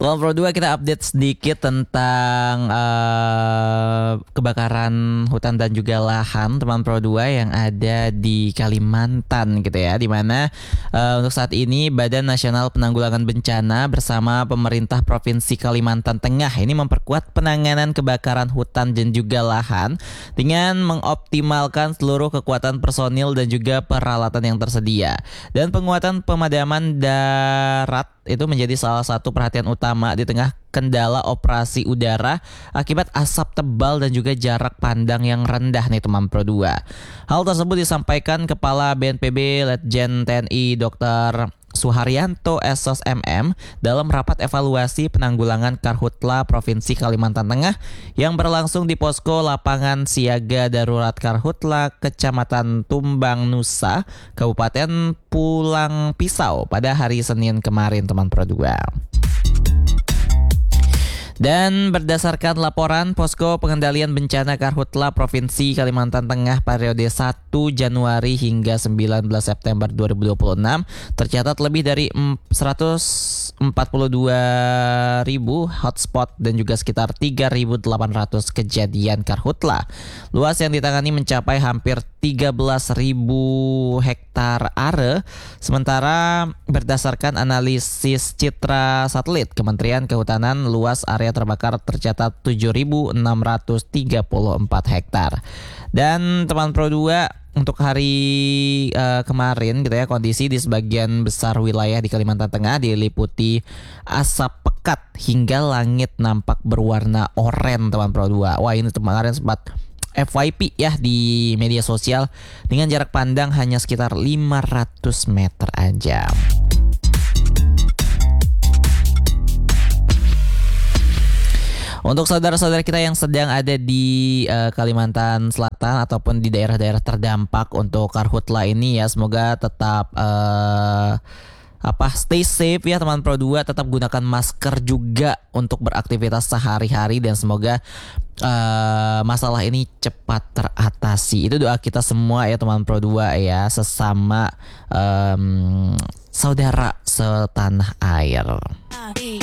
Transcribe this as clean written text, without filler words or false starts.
Teman Pro 2, kita update sedikit tentang kebakaran hutan dan juga lahan teman Pro 2 yang ada di Kalimantan gitu ya, dimana untuk saat ini Badan Nasional Penanggulangan Bencana bersama pemerintah Provinsi Kalimantan Tengah ini memperkuat penanganan kebakaran hutan dan juga lahan dengan mengoptimalkan seluruh kekuatan personil dan juga peralatan yang tersedia. Dan penguatan pemadaman darat itu menjadi salah satu perhatian utama di tengah kendala operasi udara akibat asap tebal dan juga jarak pandang yang rendah nih teman Pro 2. Hal tersebut disampaikan Kepala BNPB Letjen TNI Dr. Suharyanto Esos MM dalam rapat evaluasi penanggulangan Karhutla Provinsi Kalimantan Tengah yang berlangsung di posko lapangan siaga darurat Karhutla Kecamatan Tumbang Nusa, Kabupaten Pulang Pisau pada hari Senin kemarin teman Pro 2. Dan berdasarkan laporan Posko Pengendalian Bencana Karhutla Provinsi Kalimantan Tengah periode 1 Januari hingga 19 September 2026 tercatat lebih dari 142.000 hotspot dan juga sekitar 3.800 kejadian Karhutla. Luas yang ditangani mencapai hampir 13.000 hektar are. Sementara berdasarkan analisis citra satelit Kementerian Kehutanan, luas area terbakar tercatat 7.634 hektar. Dan teman Pro 2, untuk hari kemarin gitu ya, kondisi di sebagian besar wilayah di Kalimantan Tengah diliputi asap pekat hingga langit nampak berwarna oranye teman Pro 2. Wah, ini kemarin sempat FYP ya di media sosial dengan jarak pandang hanya sekitar 500 meter aja. Untuk saudara-saudara kita yang sedang ada di Kalimantan Selatan ataupun di daerah-daerah terdampak untuk Karhutla ini ya, semoga tetap stay safe ya teman Pro 2, tetap gunakan masker juga untuk beraktivitas sehari-hari dan semoga masalah ini cepat teratasi. Itu doa kita semua ya teman Pro 2 ya, sesama saudara setanah air.